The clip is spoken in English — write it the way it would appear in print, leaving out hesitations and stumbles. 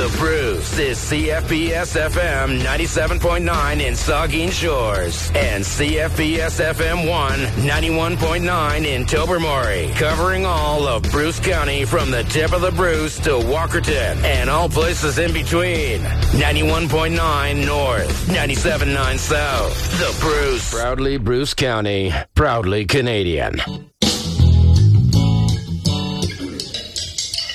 The Bruce is CFBS FM 97.9 in Saugeen Shores and CFBS FM 91.9 in Tobermory, covering all of Bruce County from the tip of the Bruce to Walkerton and all places in between. 91.9 North, 97.9 South. The Bruce. Proudly Bruce County, proudly Canadian.